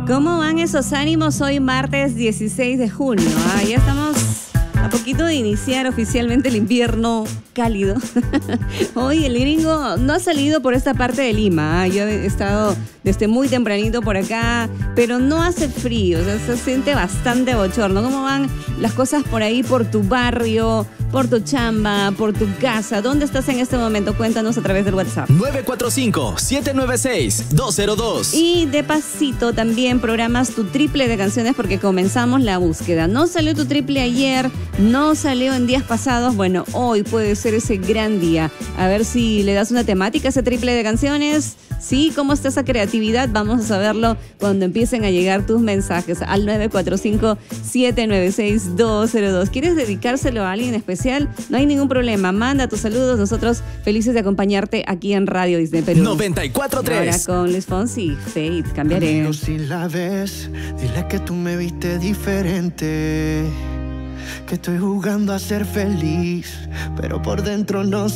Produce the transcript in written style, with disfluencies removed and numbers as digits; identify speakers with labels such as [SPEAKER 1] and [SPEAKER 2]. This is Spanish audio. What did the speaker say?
[SPEAKER 1] ¿Cómo van esos ánimos hoy martes 16 de junio? Ya estamos a poquito de iniciar oficialmente el invierno cálido. Hoy el gringo no ha salido por esta parte de Lima. Yo he estado desde muy tempranito por acá, pero no hace frío, o sea, se siente bastante bochorno. ¿Cómo van las cosas por ahí, por tu barrio, por tu chamba, por tu casa? ¿Dónde estás en este momento? Cuéntanos a través del WhatsApp.
[SPEAKER 2] 945-796-202.
[SPEAKER 1] Y de pasito también programas tu triple de canciones porque comenzamos la búsqueda. No salió tu triple ayer, no salió en días pasados. Bueno, hoy puede ser ese gran día. A ver si le das una temática a ese triple de canciones. Sí, ¿cómo está esa creatividad? Vamos a saberlo cuando empiecen a llegar tus mensajes al 945-796-202. ¿Quieres dedicárselo a alguien especial? No hay ningún problema. Manda tus saludos. Nosotros felices de acompañarte aquí en Radio Disney Perú.
[SPEAKER 2] 94.3.
[SPEAKER 1] Ahora con Luis Fonsi, Fate, cambiaré.
[SPEAKER 3] Amigo, si la ves, dile que tú me viste diferente. Que estoy jugando a ser feliz, pero por dentro no sé.